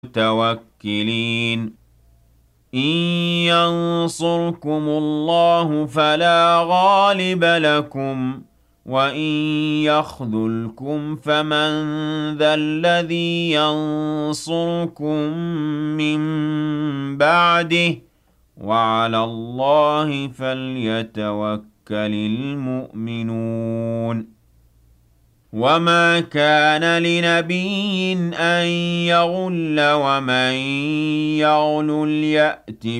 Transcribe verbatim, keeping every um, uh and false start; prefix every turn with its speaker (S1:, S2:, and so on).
S1: المتوكلين إن ينصركم الله فلا غالب لكم وإن يخذلكم فمن ذا الذي ينصركم من بعده وعلى الله فليتوكل المؤمنون وما كان لنبي أن يغل ومن يغل يأت